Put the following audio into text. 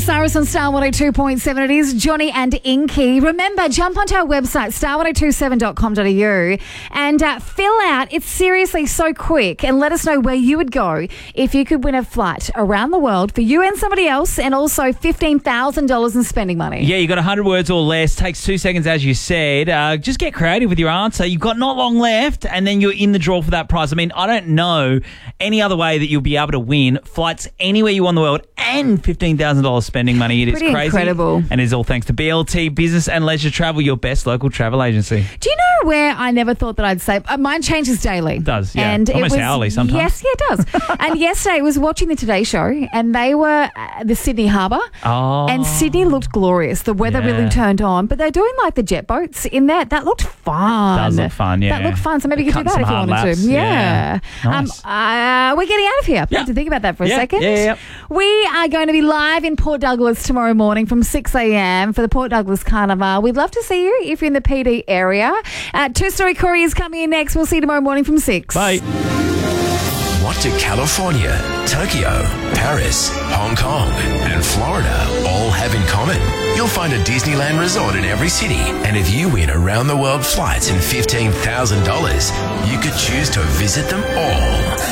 Cyrus on Star 102.7. It is Johnny and Inky. Remember, jump onto our website, star1027.com.au, and fill out. It's seriously so quick, and let us know where you would go if you could win a flight around the world for you and somebody else, and also $15,000 in spending money. Yeah, you got 100 words or less. Takes 2 seconds, as you said. Just get creative with your answer. You've got not long left, and then you're in the draw for that prize. I mean, I don't know any other way that you'll be able to win flights anywhere you want in the world and $15,000 spending money. It is Pretty crazy. incredible. And it is all thanks to BLT Business and Leisure Travel, your best local travel agency. Do you know where I never thought that I'd say? Mine changes daily. It does, yeah. And Almost it was, hourly sometimes. Yes, yeah, it does. And yesterday I was watching the Today Show, and they were at the Sydney Harbour. Oh. And Sydney looked glorious. The weather really turned on. But they're doing like the jet boats in there. That looked fun. Does look fun, yeah. That looked fun. So maybe you could do Cutting that if you some wanted hard to. laps. Yeah. Nice. We're getting out of here. Yeah. Have to think about that for a Yeah, second. yeah. We are going to be live in Port Douglas tomorrow morning from 6 a.m. for the Port Douglas Carnival. We'd love to see you if you're in the PD area. Two-Story Corey is coming in next. We'll see you tomorrow morning from 6. Bye. What do California, Tokyo, Paris, Hong Kong, and Florida all have in common? You'll find a Disneyland resort in every city. And if you win around the world flights and $15,000, you could choose to visit them all.